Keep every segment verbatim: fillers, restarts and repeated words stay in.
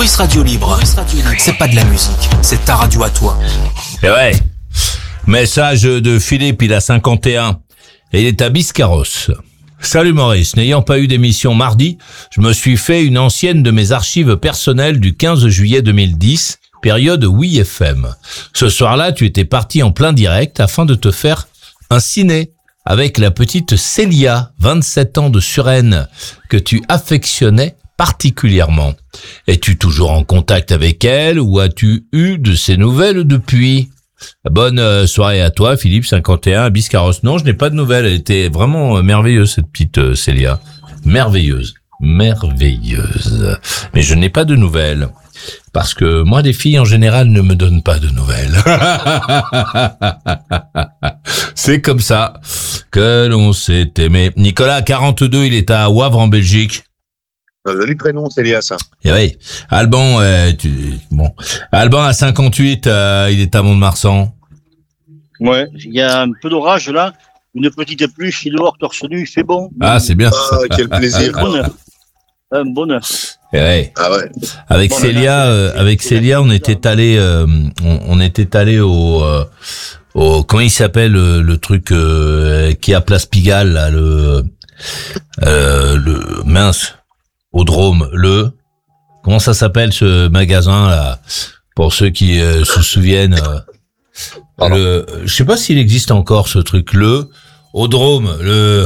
Maurice Radio Libre. Maurice Radio Libre. C'est pas de la musique, c'est ta radio à toi. Et ouais. Message de Philippe, il a cinquante et un. Et il est à Biscarrosse. Salut Maurice, n'ayant pas eu d'émission mardi, je me suis fait une ancienne de mes archives personnelles du quinze juillet deux mille dix, période Oui F M. Ce soir-là, tu étais parti en plein direct afin de te faire un ciné avec la petite Célia, vingt-sept ans de Suresnes, que tu affectionnais particulièrement. Es-tu toujours en contact avec elle ou as-tu eu de ses nouvelles depuis ? Bonne soirée à toi, Philippe, cinquante et un, à Biscarrosse. Non, je n'ai pas de nouvelles. Elle était vraiment merveilleuse, cette petite Célia. Merveilleuse. Merveilleuse. Mais je n'ai pas de nouvelles. Parce que moi, les filles, en général, ne me donnent pas de nouvelles. C'est comme ça que l'on s'est aimé. Nicolas, quarante-deux, il est à Wavre, en Belgique. Joli prénom, Célia, ça. Et oui. Alban, euh, tu, bon. Alban à cinquante-huit, euh, il est à Mont-de-Marsan. Ouais, il y a un peu d'orage là, une petite pluie, je suis dehors, torse nu, il fait bon. Ah, c'est bien. Ah, quel plaisir. Un bonheur. Un bonheur. Et ouais. Ah ouais. Avec Bon, Célia, euh, avec Célia, on était allé, euh, on, on était allé au, euh, au, comment il s'appelle le, le truc euh, qui est à Place Pigalle, là, le, euh, le mince. Au Drôme, le, comment ça s'appelle ce magasin là, pour ceux qui euh, se souviennent, euh, le, je sais pas s'il existe encore ce truc, le, au Drôme, le,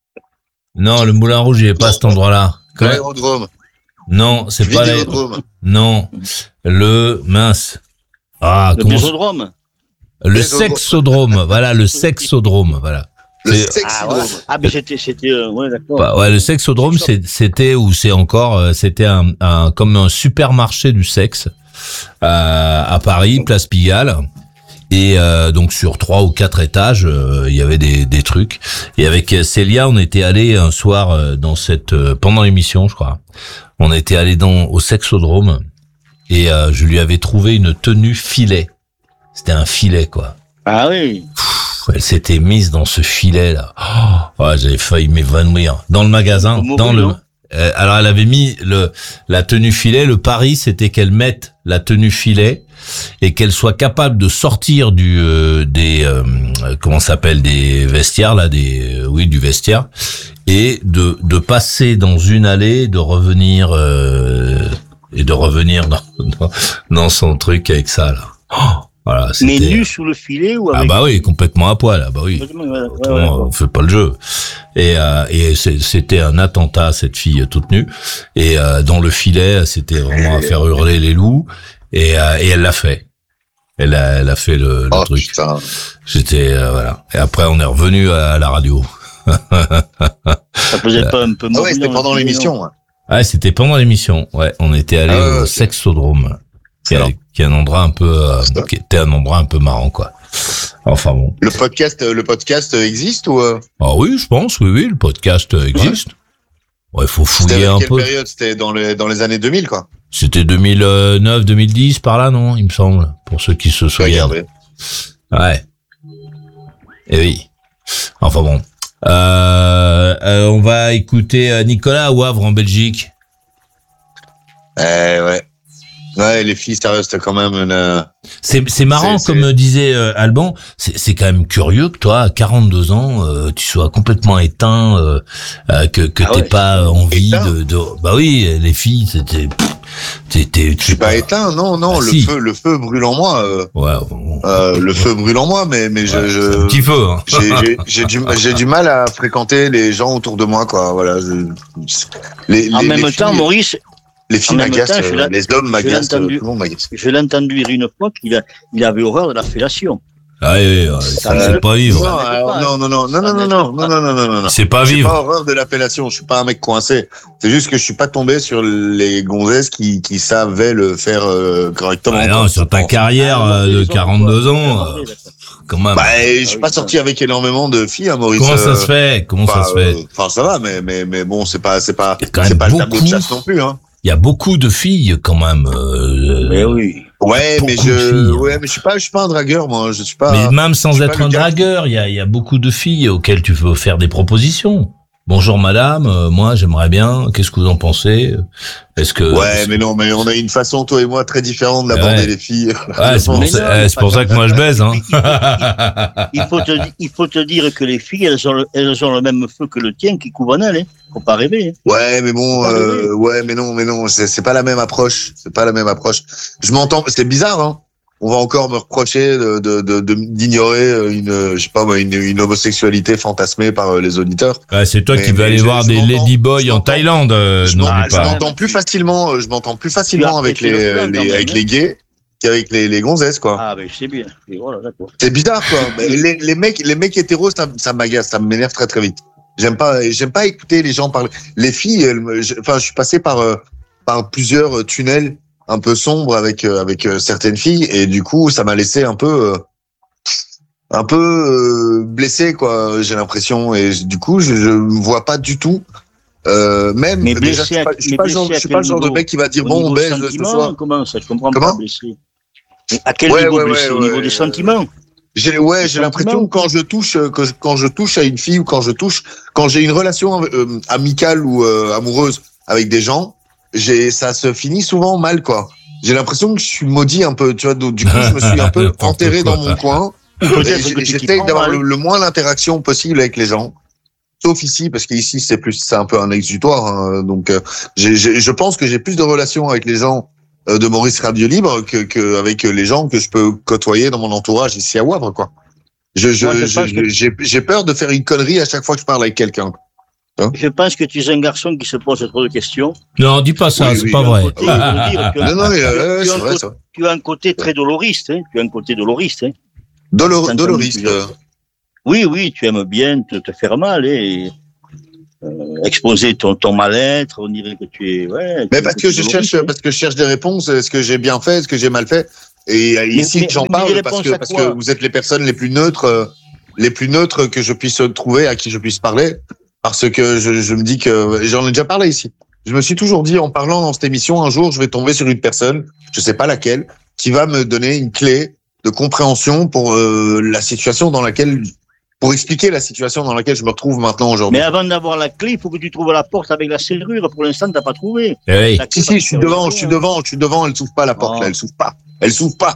non, le Moulin Rouge il est pas à cet endroit-là. L'aérodrome. Non, c'est pas l'aérodrome. Non, le mince. Ah, Le comment bésodrome. Le sexodrome, voilà, le sexodrome, voilà. Le C'est- sexodrome. Ah, ouais. Ah, mais c'était, c'était, euh, ouais, d'accord. Bah, ouais, le sexodrome, c'est- c'était ou c'est encore, euh, c'était un, un comme un supermarché du sexe euh, à Paris, Place Pigalle. Et euh, donc sur trois ou quatre étages, euh, il y avait des, des trucs. Et avec Célia, on était allé un soir euh, dans cette euh, pendant l'émission, je crois. On était allé dans au sexodrome et euh, je lui avais trouvé une tenue filet. C'était un filet, quoi. Ah oui. Elle s'était mise dans ce filet là. Oh, ouais, j'avais failli m'évanouir dans le magasin. Faut mourir, Dans le. non Euh, alors elle avait mis le la tenue filet. Le pari c'était qu'elle mette la tenue filet et qu'elle soit capable de sortir du euh, des euh, comment ça s'appelle des vestiaires là des euh, oui du vestiaire et de de passer dans une allée, de revenir euh, et de revenir dans, dans dans son truc avec ça là. Oh, voilà, Mais c'était- nu sous le filet ou ah avec... bah oui, complètement à poil, ah bah oui. Ouais, ouais, ouais, Autrement, ouais. on fait pas le jeu. Et, euh, et c'est- c'était un attentat, cette fille toute nue. Et euh, dans le filet, c'était vraiment à faire hurler les loups. Et, euh, et elle l'a fait. Elle a, elle a fait le, le Oh, truc. putain. J'étais euh, voilà. Et après, on est revenu à la radio. Ça faisait pas un peu Ah ouais, c'était mourir, pendant le filet, l'émission. ouais. Ouais, c'était pendant l'émission. Ouais, on était allé Ah ouais, au ok. Sexodrome, qui, Alors. est- qui est un endroit un peu, euh, qui était un endroit un peu marrant, quoi. Enfin bon. Le podcast, le podcast existe ou euh, Ah oui, je pense, oui, oui, le podcast euh, existe. Ouais, il faut c'était fouiller à un quelle peu. période? C'était dans les dans les années deux mille, quoi. C'était deux mille neuf, deux mille dix, par là, non, il me semble, pour ceux qui se Je vais souviennent. regarder. Ouais. Et oui. Enfin bon. Euh, euh, on va écouter euh, Nicolas à Wavre, en Belgique. Eh ouais. Ouais, les filles, sérieux, c'était quand même une. euh, C'est, c'est marrant, C'est- comme c'est- disait euh, Alban, c'est, c'est quand même curieux que toi, à quarante-deux ans, euh, tu sois complètement éteint, euh, euh, que, que Ah t'aies ouais. pas envie Éteint de, de... Bah oui, les filles, c'était... T'étais... Je suis pas éteint, non, non. Ah, le si. feu, le feu brûle en moi. Euh, Ouais, bon, euh, le feu brûle en moi, mais mais je, ouais, je c'est un petit feu, hein. j'ai j'ai j'ai du j'ai du mal à fréquenter les gens autour de moi, quoi. Voilà. je- les, les, En même les temps, filles, Maurice, les filles en même m'agacent, temps, je euh, l'ai- les hommes je l'ai m'agacent, tout entendu. le monde m'agace. je l'ai entendu dire une fois qu'il a, il avait horreur de la fellation. Ah oui, oui, ça, Euh, c'est pas vivre. Non, alors, non, non, non, non, non, non, non, non, non, non, non, non, non. C'est pas J'ai vivre. pas horreur de l'appellation. Je suis pas un mec coincé. C'est juste que je suis pas tombé sur les gonzesses qui qui savaient le faire euh, correctement. Ah non, quoi. sur ta Bon. carrière Ah, euh, les de autres, quarante-deux quoi. ans, euh, quand même. Bah, je Ah suis oui, pas ça. sorti avec énormément de filles, hein, Maurice. Comment ça euh, se fait Comment ça Enfin, se fait euh, Enfin, ça va, mais mais mais bon, c'est pas c'est pas Il y a quand c'est même pas le tableau de beaucoup. chasse non plus, hein. Il y a beaucoup de filles quand même. euh, Mais oui. Ouais, mais beaucoup de je filles. ouais, mais je suis pas je suis pas un dragueur, moi. Je suis pas. Mais même je sans suis être pas le un gars dragueur, il y a, il y a beaucoup de filles auxquelles tu peux faire des propositions. bonjour madame, euh, moi j'aimerais bien, qu'est-ce que vous en pensez? Est-ce que Ouais, mais non, mais on a une façon, toi et moi, très différente d'aborder Ouais. les filles. Ouais, c'est pour, Mais ça, non, eh, c'est pour ça que moi je baise, hein. Il faut te, il faut te dire que les filles, elles ont le, elles ont le même feu que le tien qui couvre en elles, hein. Faut pas rêver, hein. Ouais, mais bon, euh, ouais, mais non, mais non, c'est, c'est pas la même approche. C'est pas la même approche. Je m'entends, c'est bizarre, hein. On va encore me reprocher de, de, de, de- d'ignorer une, je sais pas moi, une, une homosexualité fantasmée par les auditeurs. Ouais, c'est toi Mais- qui veux mais aller je- voir je des m'entends, ladyboys je en m'entends. Thaïlande, euh, je n'oublie m'en- je pas. m'entends plus facilement, je m'entends plus facilement avec Tu as les, apprécié le plan, les, quand même, avec hein. les gays qu'avec les, les gonzesses, quoi. Ah, ben, c'est bien. Et voilà, d'accord. C'est bizarre, quoi. Mais les, les mecs, les mecs hétéros, ça, ça m'agace, ça m'énerve très très vite. J'aime pas, j'aime pas écouter les gens parler. Les filles, elles me- je- enfin, je suis passé par euh, par plusieurs tunnels un peu sombres avec euh, avec euh, certaines filles et du coup, ça m'a laissé un peu euh, un peu euh, blessé, quoi. J'ai l'impression et du coup, je, je vois pas du tout. Euh, même Mais déjà, je blessé suis à- pas, je suis mais pas le genre, blessé je à suis pas le quel genre de niveau? mec qui va dire Au bon, on niveau baise ce sentiment, soir. comment ça? Je comprends Comment pas blessé. Mais à quel Ouais, niveau ouais, blessé? ouais, Au niveau ouais, des euh, sentiments? J'ai ouais, Les j'ai l'impression sentiments. que quand je touche euh, que je- quand je touche à une fille ou quand je touche quand j'ai une relation euh, amicale ou euh, amoureuse avec des gens, j'ai ça se finit souvent mal, quoi. J'ai l'impression que je suis maudit un peu, tu vois, donc, du coup je me suis un peu N'importe enterré quoi. dans mon coin. Ou Et peut-être j'ai- que tu t'y j'essaye prends d'avoir mal. le, le moins d'interaction possible avec les gens. Sauf ici, parce qu'ici c'est plus, c'est un peu un exutoire. Hein, donc, euh, j'ai, j'ai, je pense que j'ai plus de relations avec les gens euh, de Maurice Radio Libre que, que avec les gens que je peux côtoyer dans mon entourage ici à Wavre, quoi. Je, je, Moi, je je- pense que- j'ai, j'ai peur de faire une connerie à chaque fois que je parle avec quelqu'un. Je pense que tu es un garçon qui se pose trop de questions. Non, dis pas ça, Oui, c'est oui. pas Tu as un vrai. côté, je veux dire, tu as- Non, non, mais, euh, tu as c'est un vrai, côté- c'est vrai. tu as un côté très doloriste, hein. Tu as un côté doloriste, hein. Dolor, T'as doloriste. entendu plusieurs- Oui, oui, tu aimes bien te, te faire mal, hein, et euh, exposer ton, ton mal-être, on dirait que tu es, ouais. tu Mais es parce un que peu je doloriste, cherche, hein. parce que je cherche des réponses. Est-ce que j'ai bien fait? Est-ce que j'ai mal fait? Et euh, ici, mais- j'en mais parle des parce réponses que, à parce quoi? que vous êtes les personnes les plus neutres, euh, les plus neutres que je puisse trouver, à qui je puisse parler. Parce que je, je me dis que, j'en ai déjà parlé ici. Je me suis toujours dit, en parlant dans cette émission, un jour, je vais tomber sur une personne, je sais pas laquelle, qui va me donner une clé de compréhension pour euh, la situation dans laquelle, pour expliquer la situation dans laquelle je me retrouve maintenant aujourd'hui. Mais avant d'avoir la clé, il faut que tu trouves la porte avec la serrure. Pour l'instant, t'as pas trouvé. Eh oui. La clé Si, va si, te je suis servir devant, à je suis rien. devant, je suis devant, elle s'ouvre pas la porte, Non. là, elle s'ouvre pas. Elle s'ouvre pas.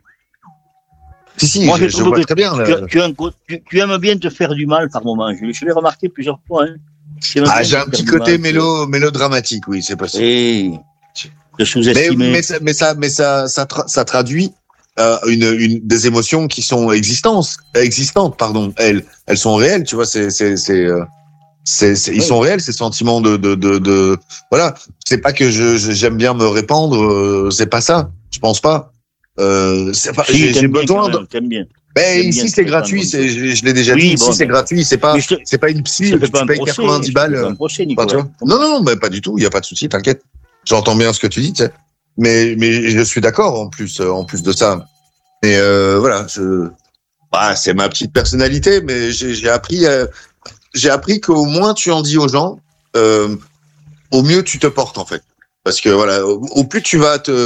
Si, si, Moi, je, je je trouve vois que très bien. Tu, là. as- tu, as un co- tu, tu aimes bien te faire du mal par moment. Je, je l'ai remarqué plusieurs fois. Hein. Tu aimes Ah, bien j'ai te un faire petit du côté mal, mélo, mélodramatique, oui, c'est possible. Et te Mais, sous-estimer. mais, ça, mais ça, mais ça, ça, tra- ça traduit euh, une, une, des émotions qui sont existantes, existantes, pardon. Elles, elles sont réelles, tu vois. C'est, c'est, c'est, euh, c'est, c'est- ils Oui. sont réels ces sentiments de, de, de, de voilà. C'est pas que je, je- j'aime bien me répandre, euh, c'est pas ça. Je pense pas. Euh, c'est pas. Si, j'ai, j'ai t'aimes bien besoin quand de. même, t'aimes bien. Ben, J'aime ici bien c'est te gratuit, répandre. c'est, je, je l'ai déjà Oui, dit. bon, Ici c'est mais- gratuit, c'est pas, Mais je te- c'est pas une psy. Je te fais Tu pas un payes procès. quatre-vingt-dix je te balles. fais pas un euh, procès, Enfin, Nicolas. tu vois. Non, non, non, mais pas du tout. Il y a pas de souci, t'inquiète. J'entends bien ce que tu dis, tu sais. Mais, mais je suis d'accord en plus, euh, en plus de ça. Mais euh, voilà, je, bah, c'est ma petite personnalité, mais j'ai, j'ai appris, euh, j'ai appris qu'au moins tu en dis aux gens, euh, au mieux tu te portes en fait. Parce que voilà, au, au plus tu vas te,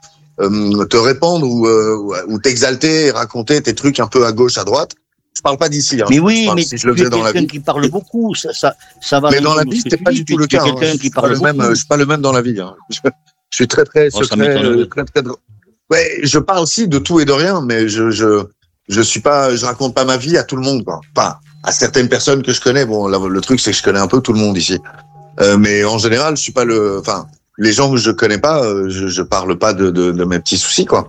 euh, te répandre ou, euh, ou t'exalter et raconter tes trucs un peu à gauche, à droite. Je parle pas d'ici. Hein, Mais je oui, parle mais si tu je le es faisais dans la quelqu'un vie. qui parle beaucoup. Ça, ça, ça va. Mais dans la l'entendre vie, ce que c'est tu pas dis, du tu- tout le tu es cas. hein. quelqu'un Je qui suis pas parle le même, beaucoup. je suis pas le même dans la vie. Hein. Je, je suis très très Oh, ça secret, m'étonnerait. euh, très très. dr- Ouais, je parle aussi de tout et de rien, mais je je je suis pas, je raconte pas ma vie à tout le monde, quoi. Pas à certaines personnes que je connais. Bon, là, le truc c'est que je connais un peu tout le monde ici, euh, mais en général, je suis pas le. Enfin, les gens que je connais pas, euh, je je parle pas de de, de mes petits soucis, quoi.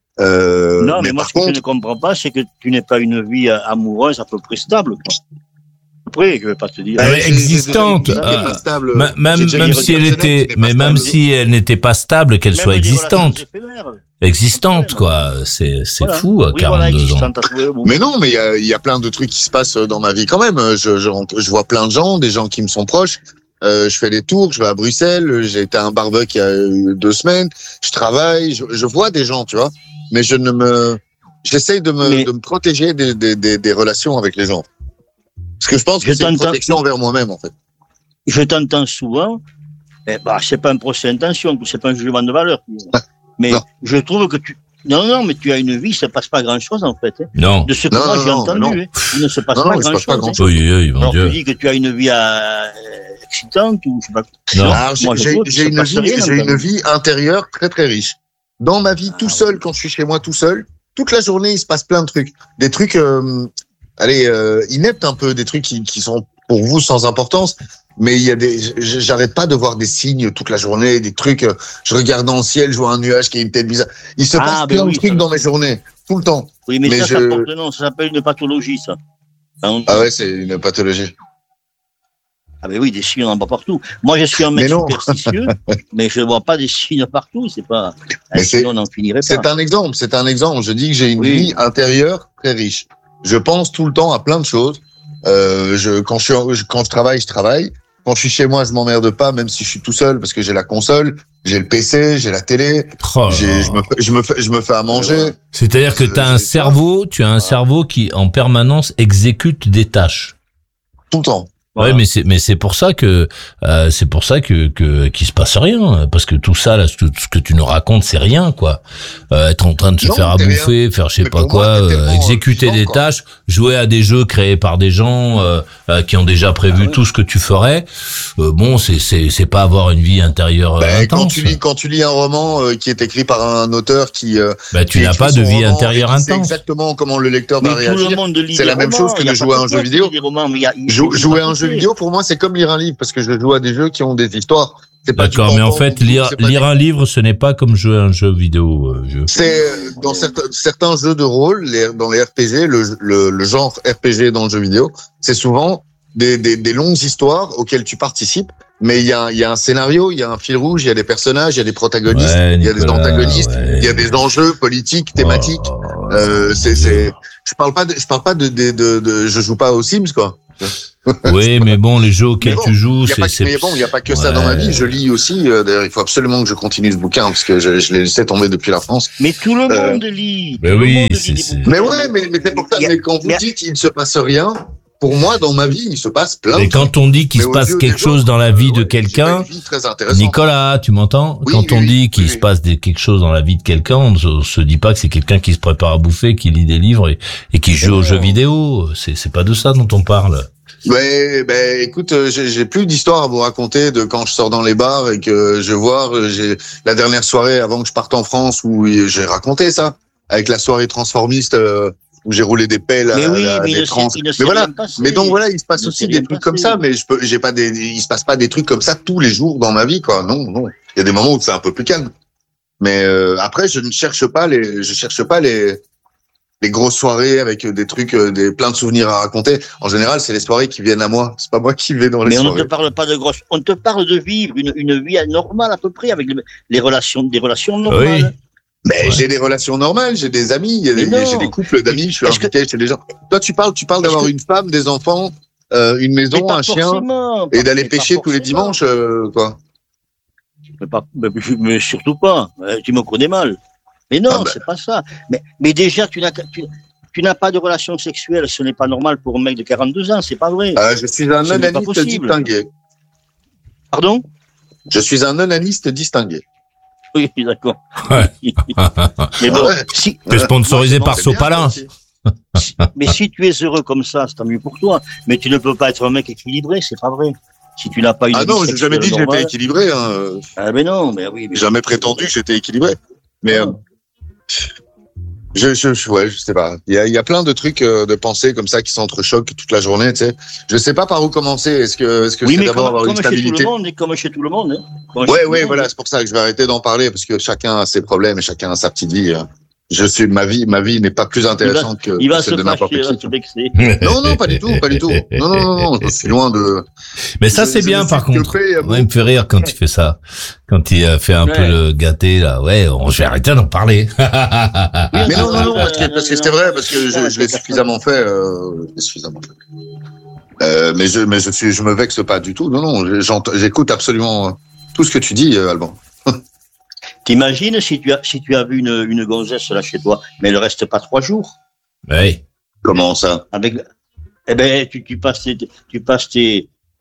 Euh, Non, mais, mais moi, par ce que je contre, ne comprends pas, c'est que tu n'es pas une vie euh, amoureuse à peu près stable. Quoi. Après, je vais pas te dire. Ah, euh, mais j'ai- j'ai existante, déjà eu une vie qui est ah, pas stable. Ma- Même, J'ai déjà eu même une si elle relation était, qui n'est pas mais même stable. si elle n'était pas stable, qu'elle Même soit des existante, relations éphémères. existante quoi. C'est c'est Voilà. fou à Oui, voilà, quarante-deux ans. existante, t'as trouvé le mot. Mais non, mais il y a, il y a plein de trucs qui se passent dans ma vie quand même. Je, je, je vois plein de gens, des gens qui me sont proches. Euh, je fais des tours, je vais à Bruxelles, j'ai été à un barbecue il y a eu deux semaines, je travaille, je, je vois des gens, tu vois. Mais je ne me, j'essaye de me, Mais- de me protéger des, des, des, des relations avec les gens. Parce que je pense que Je c'est une t'entends- protection envers moi-même, en fait. Je t'entends souvent. Eh bah, c'est pas un procès d'intention, c'est pas un jugement de valeur. Mais Non. je trouve que tu, Non, non, mais tu as une vie, ça ne passe pas grand-chose en fait. Hein. Non. De ce que Non, moi non, j'ai non, entendu, non. hein. Il ne se passe Non, pas non, il se passe pas grand-chose. grand-chose. Oui, oui, mon Alors Dieu. tu dis que tu as une vie euh, excitante ou je sais pas. Non. Alors, j'ai, Moi, je j'ai, trouve que j'ai ça une passe vie, rien, j'ai notamment. une vie intérieure très très riche. Dans ma vie, tout seul, quand je suis chez moi tout seul, toute la journée, il se passe plein de trucs. Des trucs, euh, allez, euh, ineptes un peu, des trucs qui, qui sont pour vous sans importance. Mais il y a des, j'arrête pas de voir des signes toute la journée, des trucs. euh, Je regarde dans le ciel, je vois un nuage qui a une tête bizarre. Il se Ah, passe ben plein oui, de trucs ça- dans mes journées, tout le temps. Oui, mais, Mais ça, je- ça porte non, ça s'appelle une pathologie, ça. Hein, Ah ouais, c'est une pathologie. Ah ben oui, des signes, on en voit partout. Moi, je suis un mec Mais non. superstitieux, mais je ne vois pas des signes partout. C'est pas. Mais Ah, c'est- sinon, on n'en finirait pas. C'est un exemple, c'est un exemple. Je dis que j'ai une Oui. vie intérieure très riche. Je pense tout le temps à plein de choses. Euh, je, quand je suis, quand je travaille, je travaille. Quand je suis chez moi, je m'emmerde pas, même si je suis tout seul, parce que j'ai la console, j'ai le P C, j'ai la télé, Oh, j'ai, je me, fais- je me fais, je me fais à manger. c'est-à-dire que tu as un J'ai- cerveau, tu as un cerveau qui en permanence exécute des tâches. Tout le temps. Voilà. Ouais, mais c'est mais c'est pour ça que euh, c'est pour ça que que qu'il se passe rien, parce que tout ça là, tout ce que tu nous racontes, c'est rien quoi. Euh, être en train de se Non, faire à c'est bouffer, faire je sais Mais pas pour quoi, moi, c'est euh, tellement exécuter vivant, des quoi. tâches, jouer à des jeux créés par des gens euh, euh, qui ont déjà prévu Ah ouais. tout ce que tu ferais. Euh, bon, c'est c'est c'est pas avoir une vie intérieure euh, Ben, quand intense. tu lis, quand tu lis un roman euh, qui est écrit par un auteur qui, euh, Bah, tu qui n'as écrit pas de son vie roman intérieure et qui sait intense. exactement comment le lecteur Mais va tout réagir. le monde lit c'est des la même romans, chose que il y a de pas jouer à que un toi jeu qui vidéo. lis des romans, mais il y a- il Jou- faut jouer pas à un jeu côté. vidéo, pour moi, c'est comme lire un livre, parce que je joue à des jeux qui ont des histoires. C'est pas du D'accord, mais en ping-pong, fait, du tout, lire c'est pas lire des- un livre, ce n'est pas comme jouer à un jeu vidéo. euh, je- C'est euh, dans certains, certains jeux de rôle, les, dans les R P G, le, le, le genre R P G dans le jeu vidéo, c'est souvent des, des, des longues histoires auxquelles tu participes, mais il y a, il y a un scénario, il y a un fil rouge, il y a des personnages, il y a des protagonistes, Ouais, il y a des Nicolas, antagonistes, ouais. il y a des enjeux politiques, thématiques. Oh, Euh, c'est, mon c'est, Dieu. je parle pas de, je parle pas de, de, de, de je joue pas aux Sims, quoi. Oui, mais bon, les jeux auxquels Mais bon, tu joues, Il y a c'est pas, c'est mais bon, il y a pas que ça dans ma Ouais. vie. Je lis aussi. euh, D'ailleurs, il faut absolument que je continue ce bouquin parce que je, je l'ai laissé tomber depuis la France. Mais tout le Euh, monde lit. mais tout le oui, monde lit c'est- des c'est- bouquins. Mais ouais, mais, mais c'est pour ça. Il y a- Mais quand vous mais- dites il ne se passe rien, pour moi, dans ma vie, il se passe plein. Et de quand on dit qu'il Mais se aux passe yeux quelque des chose autres, dans la vie euh, de ouais, quelqu'un, c'est pas une vie très intéressante. Nicolas, tu m'entends? Oui, Quand oui, on oui, dit qu'il oui, se oui. passe des, quelque chose dans la vie de quelqu'un, on se, on se dit pas que c'est quelqu'un qui se prépare à bouffer, qui lit des livres et, et qui joue aux non. jeux vidéo. C'est c'est pas de ça dont on parle. Mais ben écoute, euh, j'ai j'ai plus d'histoires à vous raconter de quand je sors dans les bars et que je vois. euh, J'ai la dernière soirée avant que je parte en France où j'ai raconté ça avec la soirée transformiste euh, où j'ai roulé des pelles à, Mais oui, à mais il des ne trans. s'est- il ne s'est Mais voilà. rien passé. Mais donc voilà, il se passe Il ne aussi s'est des rien trucs passé. comme ça, mais je peux, j'ai pas des, il se passe pas des trucs comme ça tous les jours dans ma vie, quoi. Non, non. Il y a des moments où c'est un peu plus calme. Mais euh, après, je ne cherche pas les, je cherche pas les, les grosses soirées avec des trucs, euh, des plein de souvenirs à raconter. En général, c'est les soirées qui viennent à moi. C'est pas moi qui vais dans les Mais on ne te soirées. parle pas de grosses. On te parle de vivre une, une vie normale à peu près avec les, les relations, des relations normales. Mais Ouais. j'ai des relations normales, j'ai des amis, il y a des- Mais non. j'ai des couples d'amis, je suis Est-ce que- invité chez des gens. Toi, tu parles, tu parles Est-ce d'avoir que- une femme, des enfants, euh, une Mais maison, pas un chien, forcément, et pas- d'aller mais pas pêcher tous les forcément. dimanches, euh, quoi. Mais, pas, mais, mais surtout pas. Euh, Tu me connais mal. Mais non, Ah ben. c'est pas ça. Mais, mais déjà, tu n'as, tu, tu n'as pas de relation sexuelle. Ce n'est pas normal pour un mec de quarante-deux ans. C'est pas vrai. Euh, je suis un Ce n'est pas onaniste possible. distingué. Pardon? Je suis un onaniste distingué. Oui, d'accord. Ouais. Mais bon, Ouais. si, T'es sponsorisé Moi, par c'est bien, Sopalin. ça aussi. mais si tu es heureux comme ça, c'est tant mieux pour toi. Mais tu ne peux pas être un mec équilibré, c'est pas vrai. Si tu n'as pas une Ah vie non, j'ai jamais sexuelle dit que j'étais normale- équilibré, hein. Ah mais non, mais oui. Mais... J'ai jamais prétendu que j'étais équilibré. Mais, euh, je, je, je, ouais, je sais pas. Il y a, il y a plein de trucs, euh, de pensées comme ça qui s'entrechoquent toute la journée, tu sais. Je sais pas par où commencer. Est-ce que, est-ce que Oui, c'est mais d'abord comme, avoir une comme chez tout stabilité? le monde, et comme chez tout le monde. Hein. Comme chez Ouais, tout le ouais, monde, voilà, hein. c'est pour ça que je vais arrêter d'en parler parce que chacun a ses problèmes et chacun a sa petite vie. euh. Je suis, ma vie, ma vie n'est pas plus intéressante que, Il va que se celle de n'importe fâcher, il va qui. se vexer. Non, non, pas du tout, pas du tout. Non, non, non, non, je suis loin de. Mais ça, Je- c'est je bien, ne par suis que contre. prêt à Ouais, il me fait rire quand il fait ça. Quand il euh, fait un peu Ouais. le gâté, là. Ouais, on, je vais arrêter d'en parler. Mais non, non, non, parce que, parce que c'est vrai, parce que je, Non, je l'ai c'est suffisamment fait, euh, je l'ai suffisamment fait. Euh, mais je, mais je suis, je me vexe pas du tout. Non, non, j'entends- j'écoute absolument euh, tout ce que tu dis, euh, Alban. T'imagines si tu as si tu as vu une, une gonzesse là chez toi, mais elle reste pas trois jours Ouais. Comment ça? avec. Eh ben tu, tu passes tes, tu passes tes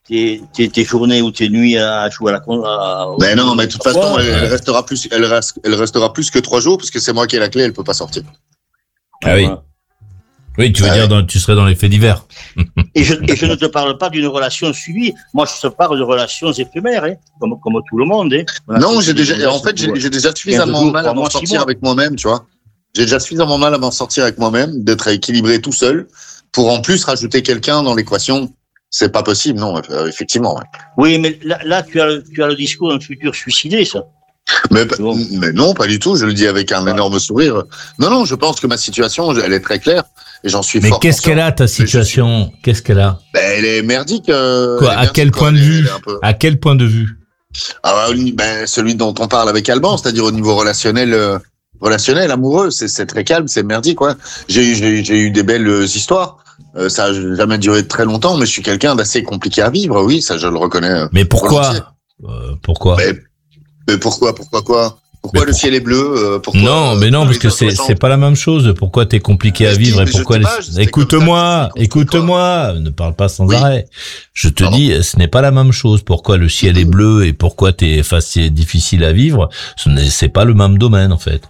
tes, tes, tes journées ou tes nuits à jouer à la con. À, mais non, mais de toute façon, elle, ouais. elle restera plus, elle, reste, elle restera plus que trois jours parce que c'est moi qui ai la clé, elle peut pas sortir. Ah oui. Oui, tu veux ah dire, ouais. dans, tu serais dans les faits divers. Et je, et je ne te parle pas d'une relation suivie. Moi, je te parle de relations éphémères, hein, comme, comme tout le monde. Hein. Non, j'ai déjà, en fait, j'ai, j'ai déjà suffisamment jours, mal à m'en mois, sortir avec moi-même, tu vois. J'ai déjà suffisamment mal à m'en sortir avec moi-même, d'être équilibré tout seul, pour en plus rajouter quelqu'un dans l'équation. C'est pas possible, non, euh, effectivement. Ouais. Oui, mais là, là tu, as, tu as le discours d'un futur suicidé, ça. Mais, Bon. mais non, pas du tout, je le dis avec un énorme sourire. Non, non, je pense que ma situation, elle est très claire, et j'en suis Mais fort qu'est-ce conscient. qu'elle a, ta situation? Qu'est-ce qu'elle a? Ben, elle est merdique. Euh, Quoi, elle est à merdique, quel quoi. point de Elle est- vue? elle est un peu- À quel point de vue? Ah, ben, celui dont on parle avec Alban, c'est-à-dire au niveau relationnel, euh, relationnel, amoureux, c'est, c'est très calme, c'est merdique, quoi. J'ai, eu- j'ai, j'ai eu des belles euh, histoires. Euh, ça n'a jamais duré très longtemps, mais je suis quelqu'un d'assez compliqué à vivre, oui, ça je le reconnais. euh, Mais pourquoi? volontiers. Euh, pourquoi? Mais, mais pourquoi, pourquoi quoi? Pourquoi Mais le pour- ciel est bleu? euh, pourquoi, Non, mais non, euh, parce les que c'est, autres c'est chantent pas la même chose. Pourquoi t'es compliqué à Mais je vivre dis, et mais je pourquoi sais les... pas, je sais Écoute-moi, comme ça, écoute-moi, ne parle pas sans Oui. arrêt. Je te Pardon. dis, ce n'est pas la même chose. Pourquoi le ciel est bleu et pourquoi t'es, enfin, c'est difficile à vivre. Ce n'est, c'est pas le même domaine, en fait.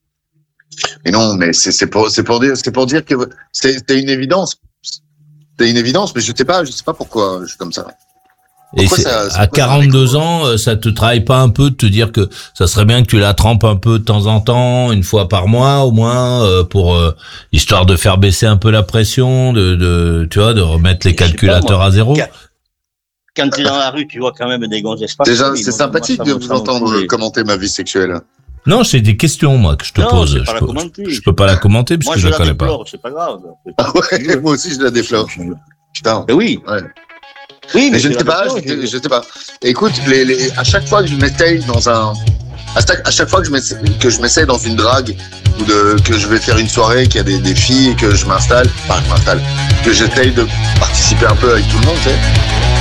Mais non, mais c'est, c'est pour, c'est pour dire, c'est pour dire que c'est, c'est une évidence. C'est une évidence, mais je sais pas, je sais pas pourquoi je suis comme ça. Et Pourquoi c'est- ça- c'est à pourquoi ça quarante-deux m'écoute ans, euh, ça te travaille pas un peu de te dire que ça serait bien que tu la trempes un peu de temps en temps, une fois par mois au moins, euh, pour euh, histoire de faire baisser un peu la pression, de, de tu vois, de remettre les Je sais pas, calculateurs moi. à zéro. Quand- Quand tu es dans la rue, tu vois quand même des gonzesses pas Déjà, folles, c'est moi, sympathique moi, de ça me- vous ça me entendre fout les- commenter ma vie sexuelle. Non, c'est des questions moi que je te Non, pose. c'est Je pas la peux, commenter. je peux pas la commenter parce Moi, que je je la la connais pas. déplore, c'est pas grave. Ah ouais, moi aussi je la déflore. Putain. Mais oui. Ouais. Oui, Mais je ne c'est sais la pas, je, déplore, je sais pas. Écoute, les, les, à chaque fois que je m'essaye dans un, à chaque, à chaque fois que je m'essaye, que je m'essaye dans une drague ou de, que je vais faire une soirée, qu'il y a des, des filles et que je m'installe, enfin je m'installe, que j'essaye de participer un peu avec tout le monde, tu sais.